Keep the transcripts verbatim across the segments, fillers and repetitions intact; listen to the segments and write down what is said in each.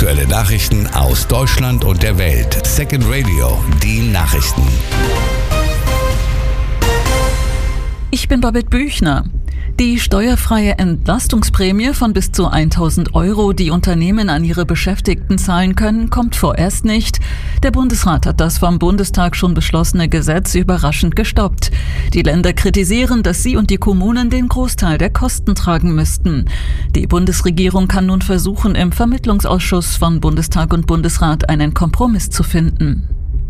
Aktuelle Nachrichten aus Deutschland und der Welt. Second Radio, die Nachrichten. Ich bin Babette Büchner. Die steuerfreie Entlastungsprämie von bis zu tausend Euro, die Unternehmen an ihre Beschäftigten zahlen können, kommt vorerst nicht. Der Bundesrat hat das vom Bundestag schon beschlossene Gesetz überraschend gestoppt. Die Länder kritisieren, dass sie und die Kommunen den Großteil der Kosten tragen müssten. Die Bundesregierung kann nun versuchen, im Vermittlungsausschuss von Bundestag und Bundesrat einen Kompromiss zu finden.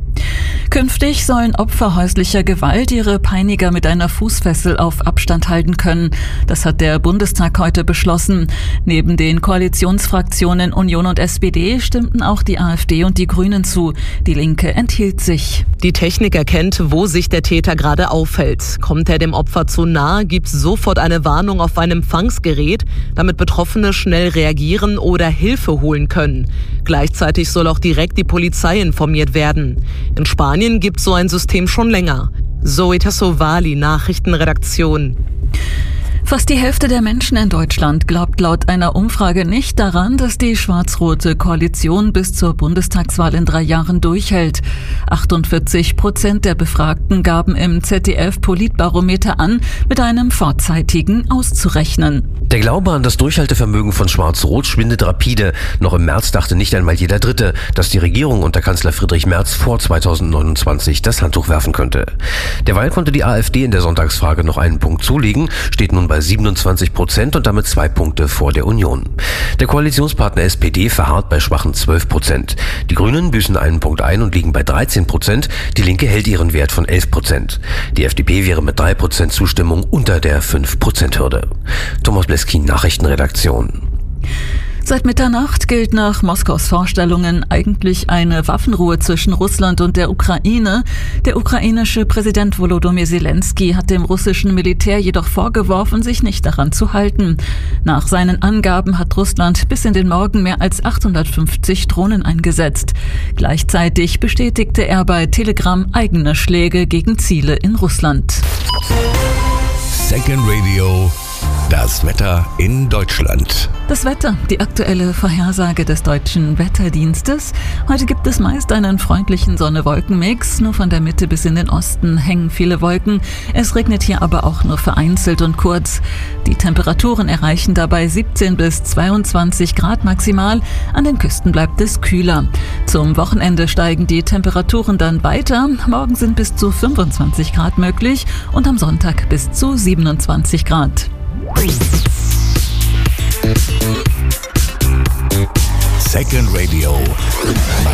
Künftig sollen Opfer häuslicher Gewalt ihre Peiniger mit einer Fußfessel auf Abstand halten können. Das hat der Bundestag heute beschlossen. Neben den Koalitionsfraktionen Union und S P D stimmten auch die AfD und die Grünen zu. Die Linke enthielt sich. Die Technik erkennt, wo sich der Täter gerade aufhält. Kommt er dem Opfer zu nahe, gibt es sofort eine Warnung auf ein Empfangsgerät, damit Betroffene schnell reagieren oder Hilfe holen können. Gleichzeitig soll auch direkt die Polizei informiert werden. In Spanien gibt es so ein System schon länger. Zoe Tassovali, Nachrichtenredaktion. Fast die Hälfte der Menschen in Deutschland glaubt laut einer Umfrage nicht daran, dass die schwarz-rote Koalition bis zur Bundestagswahl in drei Jahren durchhält. achtundvierzig Prozent der Befragten gaben im Z D F-Politbarometer an, mit einem vorzeitigen auszurechnen. Der Glaube an das Durchhaltevermögen von Schwarz-Rot schwindet rapide. Noch im März dachte nicht einmal jeder Dritte, dass die Regierung unter Kanzler Friedrich Merz vor zweitausendneunundzwanzig das Handtuch werfen könnte. Derweil konnte die AfD in der Sonntagsfrage noch einen Punkt zulegen, steht nun bei siebenundzwanzig Prozent und damit zwei Punkte vor der Union. Der Koalitionspartner S P D verharrt bei schwachen zwölf Prozent. Die Grünen büßen einen Punkt ein und liegen bei dreizehn Prozent. Die Linke hält ihren Wert von elf Prozent. Die F D P wäre mit drei Prozent Zustimmung unter der fünf Prozent Hürde. Thomas Bleskin, Nachrichtenredaktion. Seit Mitternacht gilt nach Moskaus Vorstellungen eigentlich eine Waffenruhe zwischen Russland und der Ukraine. Der ukrainische Präsident Volodymyr Zelensky hat dem russischen Militär jedoch vorgeworfen, sich nicht daran zu halten. Nach seinen Angaben hat Russland bis in den Morgen mehr als achthundertfünfzig Drohnen eingesetzt. Gleichzeitig bestätigte er bei Telegram eigene Schläge gegen Ziele in Russland. Second Radio, das Wetter in Deutschland. Das Wetter, die aktuelle Vorhersage des Deutschen Wetterdienstes. Heute gibt es meist einen freundlichen Sonne-Wolken-Mix. Nur von der Mitte bis in den Osten hängen viele Wolken. Es regnet hier aber auch nur vereinzelt und kurz. Die Temperaturen erreichen dabei siebzehn bis zweiundzwanzig Grad maximal. An den Küsten bleibt es kühler. Zum Wochenende steigen die Temperaturen dann weiter. Morgen sind bis zu fünfundzwanzig Grad möglich und am Sonntag bis zu siebenundzwanzig Grad. Second Radio